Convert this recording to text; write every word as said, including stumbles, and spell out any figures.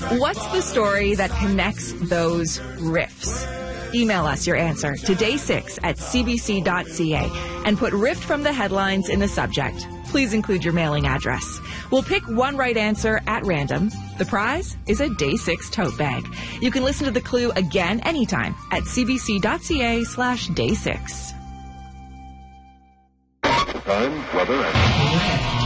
What's the story that connects those riffs? Email us your answer to day six at c b c dot c a and put Rift from the headlines in the subject. Please include your mailing address. We'll pick one right answer at random. The prize is a Day six tote bag. You can listen to the clue again anytime at c b c dot c a slash day six. Time, weather, and...